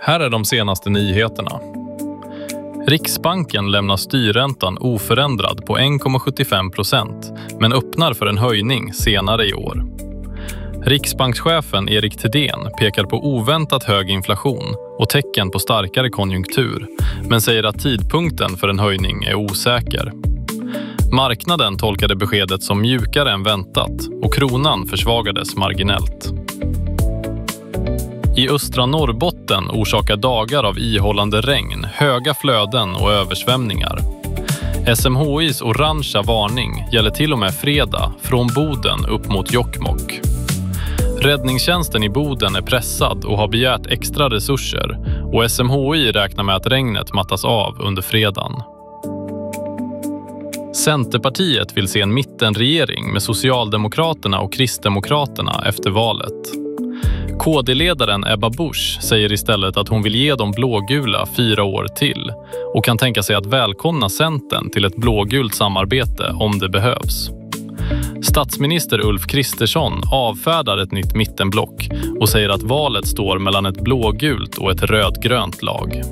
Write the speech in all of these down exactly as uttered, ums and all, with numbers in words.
Här är de senaste nyheterna. Riksbanken lämnar styrräntan oförändrad på en komma sjuttiofem procent men öppnar för en höjning senare i år. Riksbankschefen Erik Thedéen pekar på oväntat hög inflation och tecken på starkare konjunktur, men säger att tidpunkten för en höjning är osäker. Marknaden tolkade beskedet som mjukare än väntat och kronan försvagades marginellt. I östra Norrbotten orsakar dagar av ihållande regn höga flöden och översvämningar. S M H I:s orangea varning gäller till och med fredag från Boden upp mot Jokkmokk. Räddningstjänsten i Boden är pressad och har begärt extra resurser och S M H I räknar med att regnet mattas av under fredagen. Centerpartiet vill se en mittenregering med Socialdemokraterna och Kristdemokraterna efter valet. K D-ledaren Ebba Busch säger istället att hon vill ge de blågula fyra år till och kan tänka sig att välkomna Centern till ett blågult samarbete om det behövs. Statsminister Ulf Kristersson avfärdar ett nytt mittenblock och säger att valet står mellan ett blågult och ett rödgrönt lag.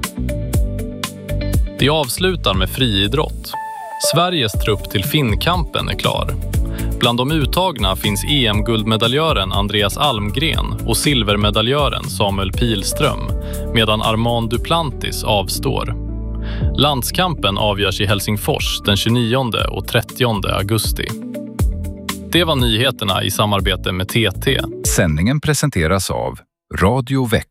De avslutar med friidrott. Sveriges trupp till Finnkampen är klar. Bland de uttagna finns E M-guldmedaljören Andreas Almgren och silvermedaljören Samuel Pilström, medan Armand Duplantis avstår. Landskampen avgörs i Helsingfors den tjugonionde och trettionde augusti. Det var nyheterna i samarbete med T T. Sändningen presenteras av Radio Växjö.